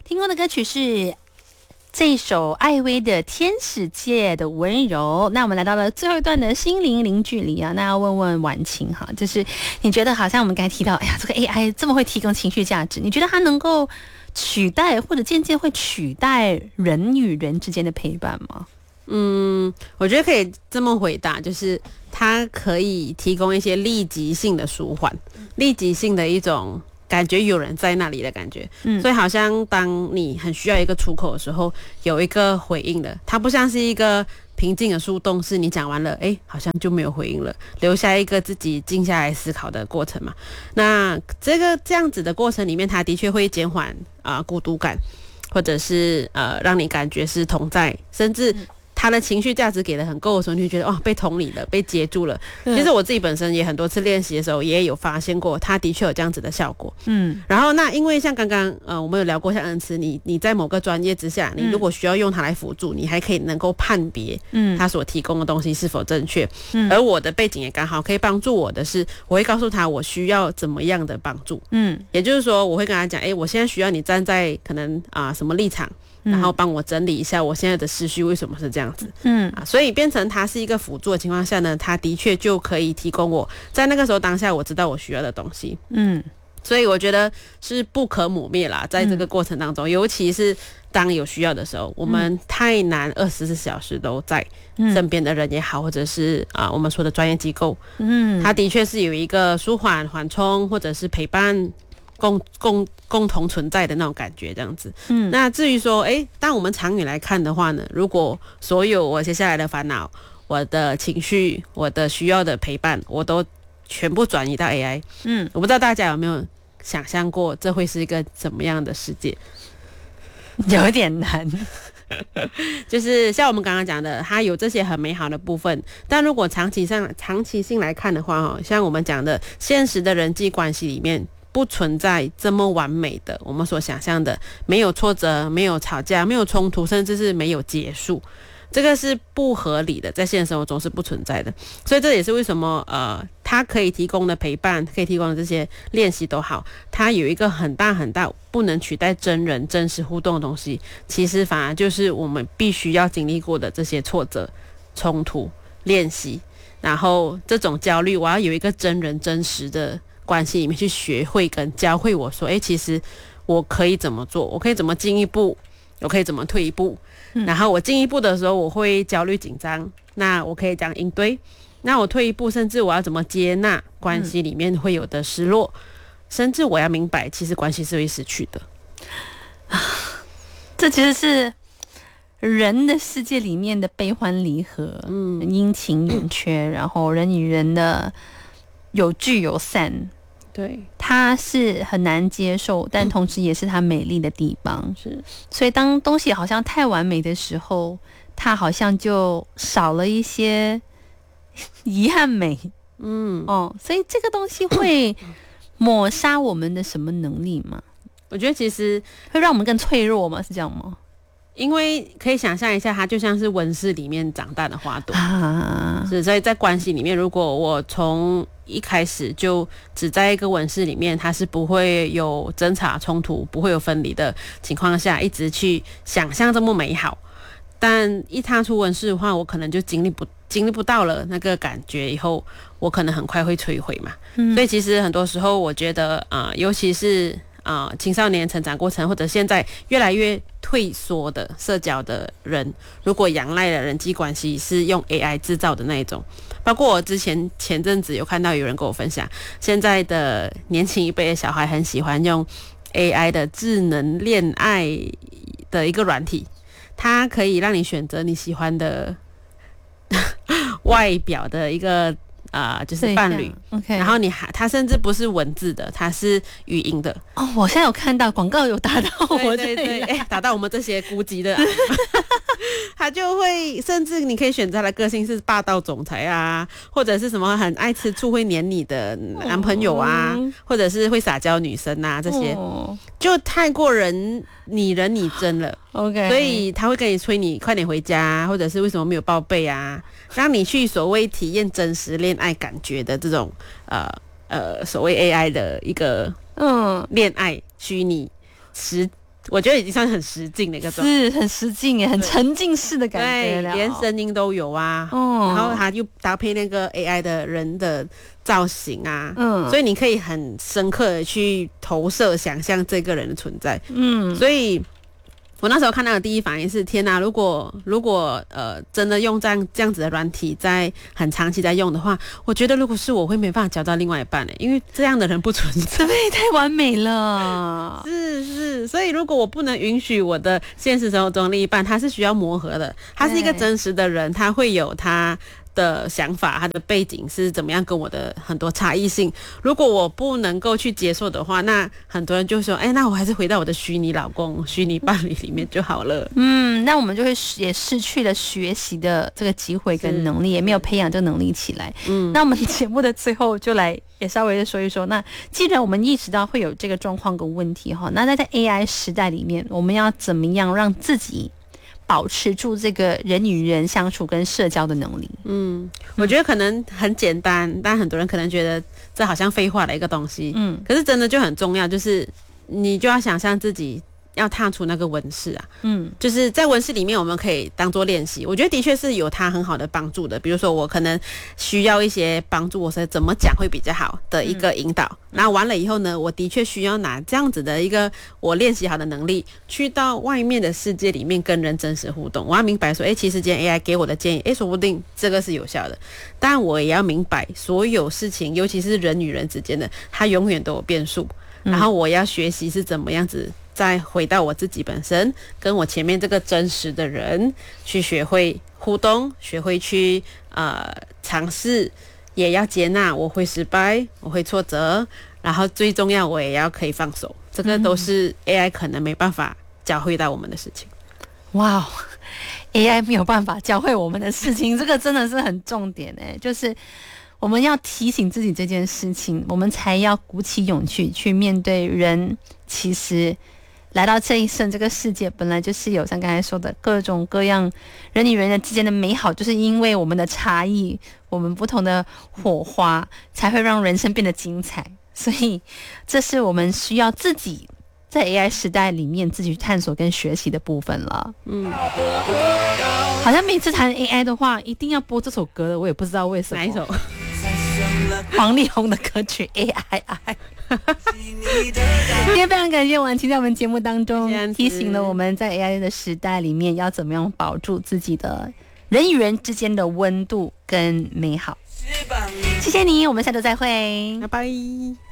听过的歌曲是这首艾薇的《天使界的温柔》。那我们来到了最后一段的心灵零距离啊，那要问问婉晴哈，就是你觉得好像我们刚才提到，哎呀，这个 AI 这么会提供情绪价值，你觉得它能够取代或者渐渐会取代人与人之间的陪伴吗？ 我觉得可以这么回答，就是它可以提供一些立即性的舒缓，立即性的一种感觉有人在那里的感觉，所以好像当你很需要一个出口的时候，有一个回应的，它不像是一个平静的树洞，是你讲完了，好像就没有回应了，留下一个自己静下来思考的过程嘛。那这样子的过程里面，它的确会减缓孤独感，或者是让你感觉是同在，甚至他的情绪价值给的很够的时候，你就觉得被同理了，被接住了。其实我自己本身也很多次练习的时候，也有发现过，他的确有这样子的效果。然后那因为像刚刚我们有聊过，像恩慈，你在某个专业之下，你如果需要用它来辅助，你还可以能够判别他所提供的东西是否正确。而我的背景也刚好可以帮助我的是，我会告诉他我需要怎么样的帮助。也就是说，我会跟他讲，我现在需要你站在可能什么立场。然后帮我整理一下我现在的思绪为什么是这样子，所以变成它是一个辅助的情况下呢，它的确就可以提供我在那个时候当下我知道我需要的东西，所以我觉得是不可磨灭啦，在这个过程当中，尤其是当有需要的时候，我们太难24小时都在身边的人也好，或者是我们说的专业机构，它的确是有一个舒缓缓冲或者是陪伴共同存在的那种感觉，这样子。那至于说，当我们长远来看的话呢，如果所有我接下来的烦恼、我的情绪、我的需要的陪伴，我都全部转移到 AI，我不知道大家有没有想象过，这会是一个怎么样的世界？ 有点难。 就是像我们刚刚讲的，它有这些很美好的部分，但如果长期性来看的话，像我们讲的现实的人际关系里面，不存在这么完美的我们所想象的，没有挫折，没有吵架，没有冲突，甚至是没有结束，这个是不合理的，在现实生活中是不存在的。所以这也是为什么它可以提供的陪伴，可以提供的这些练习都好，它有一个很大很大不能取代真人真实互动的东西，其实反而就是我们必须要经历过的这些挫折、冲突、练习，然后这种焦虑，我要有一个真人真实的关系里面去学会跟教会我说，其实我可以怎么做，我可以怎么进一步，我可以怎么退一步，然后我进一步的时候我会焦虑紧张，那我可以这样应对，那我退一步，甚至我要怎么接纳关系里面会有的失落，甚至我要明白其实关系是会失去的。 这其实是人的世界里面的悲欢离合，阴晴圆缺，然后人与人的有聚有散， 对， 它是很难接受，但同时也是它美丽的地方。 是， 所以当东西好像太完美的时候，它好像就少了一些遗憾美。所以这个东西会抹杀我们的什么能力吗？ 我觉得其实会让我们更脆弱吗？是这样吗？ 因为可以想象一下，它就像是温室里面长大的花朵所以在关系里面，如果我从一开始就只在一个温室里面，它是不会有争吵冲突，不会有分离的情况下，一直去想象这么美好，但一踏出温室的话，我可能就经历不到了那个感觉，以后我可能很快会摧毁嘛。所以其实很多时候我觉得尤其是青少年成长过程，或者现在越来越退缩的社交的人，如果仰赖的人际关系是用 AI 制造的那一种，包括我前阵子有看到有人跟我分享，现在的年轻一辈的小孩很喜欢用 AI 的智能恋爱的一个软体，它可以让你选择你喜欢的外表的一个就是伴侣，然后它甚至不是文字的，它是语音的。 我现在有看到广告有打到我这里， 对，打到我们这些孤寂的他就会，甚至你可以选择他的个性是霸道总裁啊，或者是什么很爱吃醋会黏你的男朋友啊，或者是会撒娇女生啊，这些就太过拟人拟真了。 OK， 所以他会跟你催你快点回家，或者是为什么没有报备啊，让你去所谓体验真实恋爱感觉的这种所谓 AI 的一个恋爱虚拟我觉得已经算很实境的一个状态， 是很实境耶，很沉浸式的感觉对， 了， 连声音都有啊，然后他又搭配那个 AI 的人的造型啊，所以你可以很深刻的去投射、想象这个人的存在，所以。我那时候看到的第一反应是：天哪！如果真的用这样子的软体，在很长期在用的话，我觉得如果是我会没办法交到另外一半因为这样的人不存在， 对，太完美了。 是，所以如果我不能允许我的现实生活中另一半，他是需要磨合的，他是一个真实的人，他会有他的想法，他的背景是怎么样，跟我的很多差异性。如果我不能够去接受的话，那很多人就说：“那我还是回到我的虚拟老公、虚拟伴侣里面就好了。” 那我们就会也失去了学习的这个机会跟能力，也没有培养这个能力起来。那我们节目的最后就来也稍微的说一说，那既然我们意识到会有这个状况跟问题那在 AI 时代里面，我们要怎么样让自己保持住这个人与人相处跟社交的能力？ 我觉得可能很简单，但很多人可能觉得这好像废话的一个东西。可是真的就很重要，就是你就要想象自己要踏出那个温室啊。就是在温室里面，我们可以当做练习。我觉得的确是有它很好的帮助的。比如说，我可能需要一些帮助，我是怎么讲会比较好的一个引导。那完了以后呢，我的确需要拿这样子的一个我练习好的能力，去到外面的世界里面跟人真实互动。我要明白说，其实今天 AI 给我的建议，说不定这个是有效的。但我也要明白，所有事情，尤其是人与人之间的，它永远都有变数。然后我要学习是怎么样子。再回到我自己本身，跟我前面这个真实的人去学会互动，学会去尝试，也要接纳我会失败，我会挫折，然后最重要我也要可以放手，这个都是 AI 可能没办法教会到我们的事情。 哇，AI 没有办法教会我们的事情，这个真的是很重点就是我们要提醒自己这件事情，我们才要鼓起勇气去面对人。其实来到这一生，这个世界本来就是有像刚才说的各种各样人与人之间的美好，就是因为我们的差异，我们不同的火花，才会让人生变得精彩。所以这是我们需要自己在 AI 时代里面自己去探索跟学习的部分了。好像每次谈 AI 的话，一定要播这首歌的，我也不知道为什么。 哪一首？ 黄力宏的歌曲 AI。今天非常感谢婉晴在我们节目当中提醒了我们在 AI 的时代里面要怎么样保住自己的人与人之间的温度跟美好。谢谢你，我们下周再会， 拜拜。